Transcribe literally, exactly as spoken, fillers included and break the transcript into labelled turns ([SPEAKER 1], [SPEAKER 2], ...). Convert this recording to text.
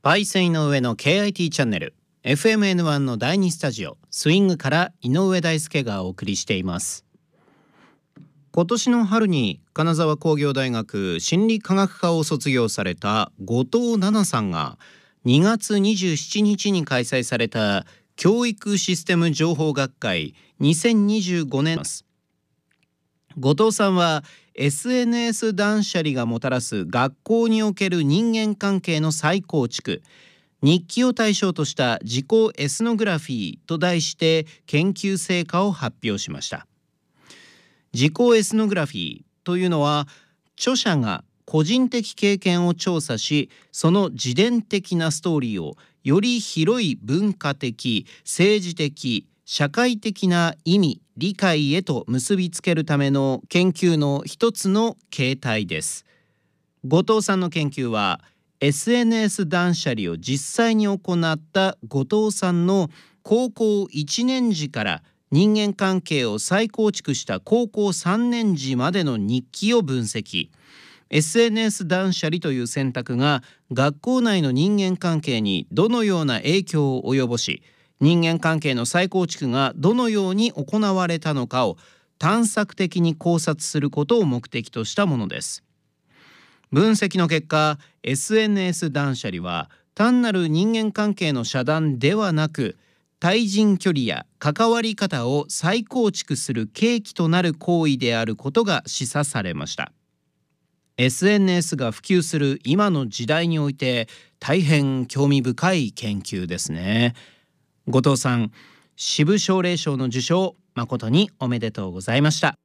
[SPEAKER 1] パイセン井上の ケーアイティー チャンネル エフエムエヌワン のだいにスタジオスイングから井上大輔がお送りしています。今年の春に金沢工業大学心理科学科を卒業された後藤奈々さんがにがつにじゅうしちにちに開催された教育システム情報学会にせんにじゅうごねんです。後藤さんは エスエヌエス 断捨離がもたらす学校における人間関係の再構築、日記を対象とした自己エスノグラフィーと題して研究成果を発表しました。自己エスノグラフィーというのは、著者が個人的経験を調査し、その自伝的なストーリーをより広い文化的、政治的、社会的な意味、理解へと結びつけるための研究の一つの形態です。後藤さんの研究は エスエヌエス 断捨離を実際に行った後藤さんの高校いちねん時から人間関係を再構築した高校さんねん時までの日記を分析。 エスエヌエス 断捨離という選択が学校内の人間関係にどのような影響を及ぼし、人間関係の再構築がどのように行われたのかを探索的に考察することを目的としたものです。分析の結果、 エスエヌエス 断捨離は単なる人間関係の遮断ではなく、対人距離や関わり方を再構築する契機となる行為であることが示唆されました。 エスエヌエス が普及する今の時代において大変興味深い研究ですね。後藤さん、支部奨励賞の受賞誠におめでとうございました。